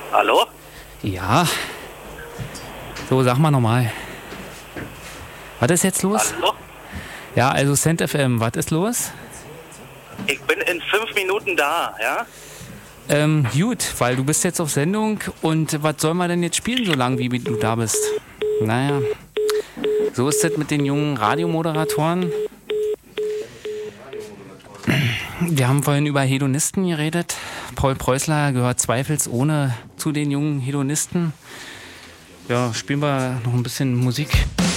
Hallo? Ja. So, sag mal nochmal. Was ist jetzt los? Hallo? Ja, also Cent FM, was ist los? Ich bin in 5 Minuten da, ja? Gut, weil du bist jetzt auf Sendung und was soll man denn jetzt spielen, so lange wie du da bist? Naja, so ist das mit den jungen Radiomoderatoren. Wir haben vorhin über Hedonisten geredet. Paul Preußler gehört zweifelsohne zu den jungen Hedonisten. Ja, spielen wir noch ein bisschen Musik.